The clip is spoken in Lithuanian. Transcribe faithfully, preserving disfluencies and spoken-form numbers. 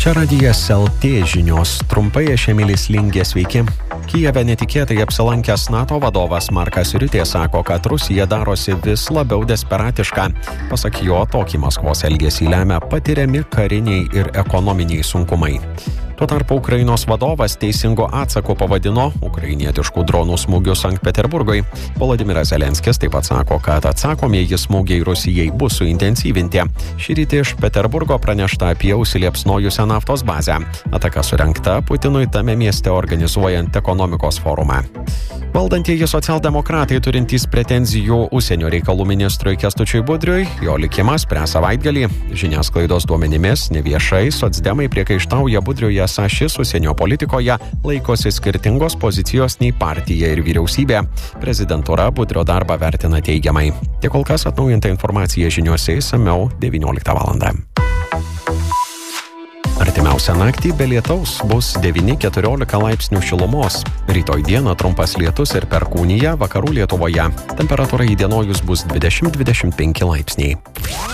Čia radijas L T žinios, trumpai aš Emilis Lingė, sveiki. Kijeve netikėtai apsilankęs NATO vadovas Markas Riutė sako, kad Rusija darosi vis labiau desperatiška. Pasak jo, tokį Maskvos elgesį lemia patiriami kariniai ir ekonominiai sunkumai. Tuo tarpu Ukrainos vadovas teisingo atsako pavadino ukrainietiškų dronų smūgius Sankt Peterburgui. Volodimiras Zelenskis taip pat sako, kad atsakomieji smūgiai Rusijai bus suintensyvinti. Šįryt iš Peterburgo pranešta apie užsiliepsnojusią naftos bazę. Ataka surengta Putinui tame mieste organizuojant ekonomikos forumą. Valdantieji socialdemokratai turintys pretenzijų užsienio reikalų ministrui Kęstučiui Budriui, jo likimas spręs savaitgalį. Žiniasklaidos duomenimis neviešai socdemai priekaištauja Budriui, esą šis užsienio politikoje laikosi skirtingos pozicijos nei partija ir vyriausybė. Prezidentūra Budrio darbą vertina teigiamai. Tiek kol kas atnaujinta informacija žiniuose išsamiau devynioliktą valandą. Artimiausią naktį be lietaus bus devyni keturiolika laipsnių šilumos. Rytoj dieną trumpas lietus ir perkūnija vakarų Lietuvoje. Temperatūra įdienojus bus dvidešimt dvidešimt penki laipsniai.